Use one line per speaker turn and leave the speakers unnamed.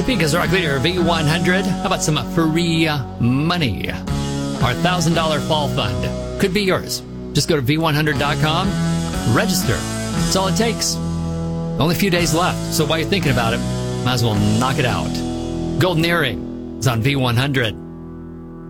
Topeka's Rock Leader V100. How about some free money? Our $1,000 fall fund could be yours. Just go to V100.com, register. That's all it takes. Only a few days left, so while you're thinking about it, might as well knock it out. Golden Earring is on V100.